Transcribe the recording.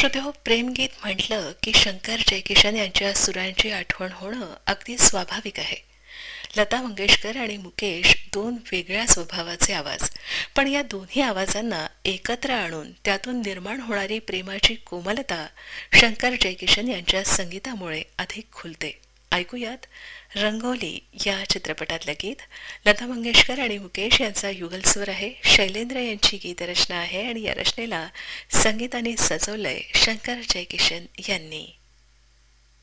श्रोतेहो, प्रेमगीत म्हटलं की शंकर जयकिशन यांच्या सुरांची आठवण होणं अगदी स्वाभाविक आहे. लता मंगेशकर आणि मुकेश दोन वेगळ्या स्वभावाचे आवाज, पण या दोन्ही आवाजांना एकत्र आणून त्यातून निर्माण होणारी प्रेमाची कोमलता शंकर जयकिशन यांच्या संगीतामुळे अधिक खुलते. ऐकूयात रंगोली या चित्रपटातलं गीत. लता मंगेशकर आणि मुकेश यांचा युगलस्वर आहे, शैलेंद्र यांची गीतरचना आहे आणि या रचनेला संगीताने सजवलंय शंकर जयकिशन यांनी.